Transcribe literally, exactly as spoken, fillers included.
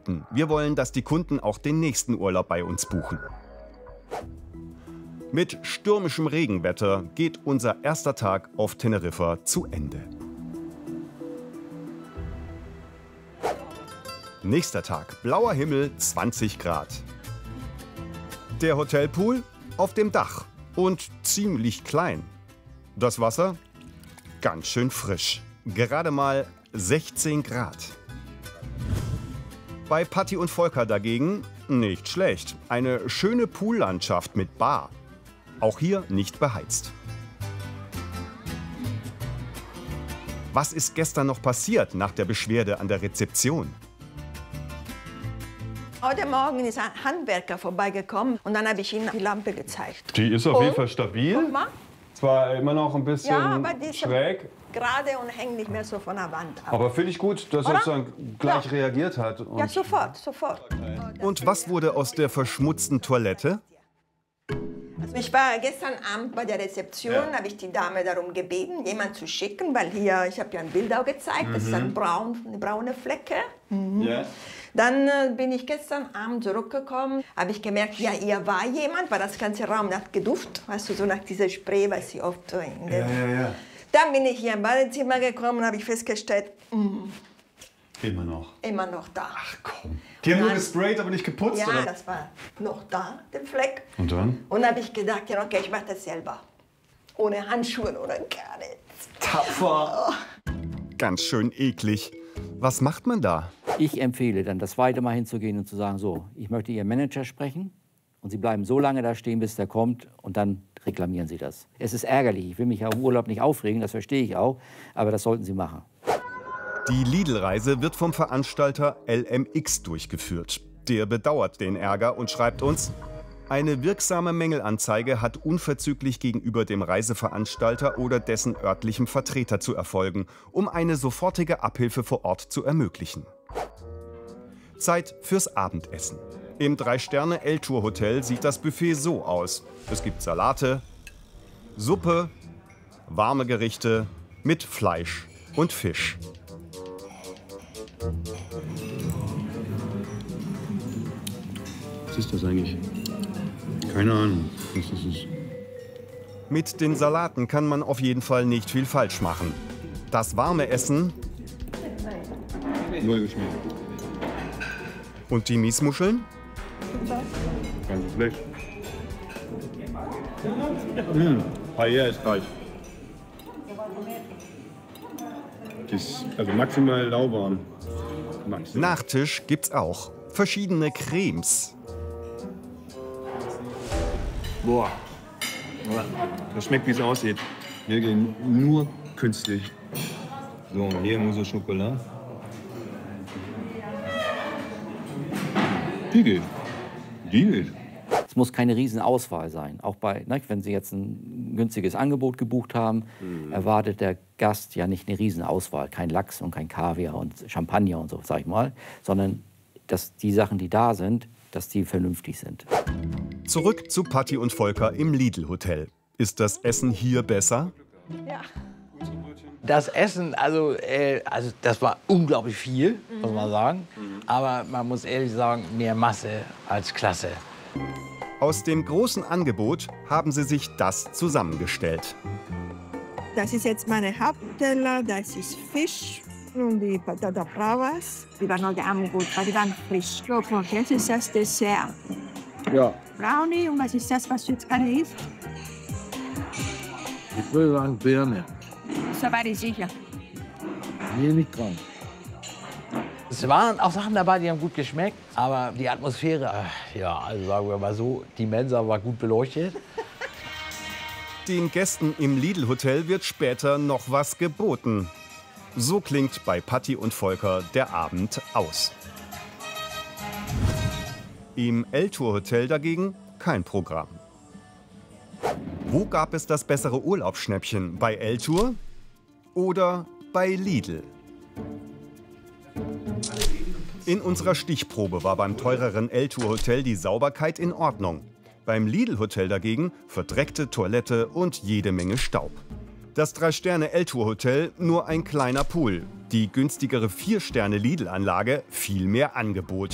behalten. Wir wollen, dass die Kunden auch den nächsten Urlaub bei uns buchen. Mit stürmischem Regenwetter geht unser erster Tag auf Teneriffa zu Ende. Nächster Tag, blauer Himmel, zwanzig Grad. Der Hotelpool auf dem Dach und ziemlich klein. Das Wasser ganz schön frisch, gerade mal sechzehn Grad. Bei Patti und Volker dagegen nicht schlecht. Eine schöne Poollandschaft mit Bar. Auch hier nicht beheizt. Was ist gestern noch passiert nach der Beschwerde an der Rezeption? Heute Morgen ist ein Handwerker vorbeigekommen und dann habe ich ihm die Lampe gezeigt. Die ist auf und, jeden Fall stabil. Guck mal. Zwar immer noch ein bisschen ja, aber die ist schräg. Gerade und hängt nicht mehr so von der Wand ab. Aber finde ich gut, dass er sozusagen gleich ja. reagiert hat. Und ja, sofort, sofort. Und was wurde aus der verschmutzten Toilette? Also ich war gestern Abend bei der Rezeption, ja. habe ich die Dame darum gebeten, jemanden zu schicken, weil hier, ich habe ja ein Bild auch gezeigt, mhm. das ist ein braun, eine braune Flecke. Mhm. Ja. Dann äh, bin ich gestern Abend zurückgekommen, habe ich gemerkt, ja, hier war jemand, weil das ganze Raum hat geduftet, weißt du, so nach dieser Spray, was sie oft so in der... Ja, ja, ja. Dann bin ich hier im Badezimmer gekommen und habe ich festgestellt, mh, immer noch. Immer noch da. Ach komm. Die haben nur gesprayt, aber nicht geputzt, ja, oder? Ja, das war noch da, der Fleck. Und dann? Und dann habe ich gedacht, ja, okay, ich mache das selber. Ohne Handschuhe oder gar nichts. Tapfer. Oh. Ganz schön eklig. Was macht man da? Ich empfehle dann, das zweite Mal hinzugehen und zu sagen, so, ich möchte Ihren Manager sprechen. Und Sie bleiben so lange da stehen, bis der kommt, und dann reklamieren Sie das. Es ist ärgerlich, ich will mich ja im Urlaub nicht aufregen, das verstehe ich auch, aber das sollten Sie machen. Die Lidl-Reise wird vom Veranstalter L M X durchgeführt. Der bedauert den Ärger und schreibt uns: Eine wirksame Mängelanzeige hat unverzüglich gegenüber dem Reiseveranstalter oder dessen örtlichem Vertreter zu erfolgen, um eine sofortige Abhilfe vor Ort zu ermöglichen. Zeit fürs Abendessen. Im Drei-Sterne-L-Tour-Hotel sieht das Buffet so aus. Es gibt Salate, Suppe, warme Gerichte mit Fleisch und Fisch. Was ist das eigentlich? Keine Ahnung, was das ist. Mit den Salaten kann man auf jeden Fall nicht viel falsch machen. Das warme Essen Null geschmeckt. Und die Miesmuscheln? Ganz schlecht. Mmh. Paella ist reich. Die ist also maximal lauwarm. Maximal. Nachtisch gibt's auch. Verschiedene Cremes. Boah. Das schmeckt, wie es aussieht. Wir gehen nur künstlich. So, hier nur so Schokolade. Die geht. Die geht. Es muss keine Riesenauswahl sein. Auch bei, ne, wenn Sie jetzt ein günstiges Angebot gebucht haben, mhm. erwartet der Gast ja nicht eine Riesenauswahl. Kein Lachs und kein Kaviar und Champagner und so, sag ich mal. Sondern, dass die Sachen, die da sind, dass die vernünftig sind. Zurück zu Patti und Volker im Lidl-Hotel. Ist das Essen hier besser? Ja. Das Essen, also, äh, also das war unglaublich viel, mhm. muss man sagen. Mhm. Aber man muss ehrlich sagen, mehr Masse als Klasse. Aus dem großen Angebot haben sie sich das zusammengestellt. Das ist jetzt meine Hauptteller, das ist Fisch und die Patata Bravas. Die waren heute Abend gut, weil die waren frisch. So, und jetzt ist das Dessert. Ja. Brownie, und was ist das, was du jetzt gerade isst? Ich würde sagen Birne. So war ich sicher. Hier nicht dran. Es waren auch Sachen dabei, die haben gut geschmeckt, aber die Atmosphäre, äh, ja, also sagen wir mal so, die Mensa war gut beleuchtet. Den Gästen im Lidl-Hotel wird später noch was geboten. So klingt bei Patti und Volker der Abend aus. Im L-Tour-Hotel dagegen kein Programm. Wo gab es das bessere Urlaubsschnäppchen? Bei L-Tour oder bei Lidl? In unserer Stichprobe war beim teureren L-Tour-Hotel die Sauberkeit in Ordnung. Beim Lidl-Hotel dagegen verdreckte Toilette und jede Menge Staub. Das Drei-Sterne-L-Tour-Hotel nur ein kleiner Pool. Die günstigere Vier-Sterne-Lidl-Anlage viel mehr Angebot.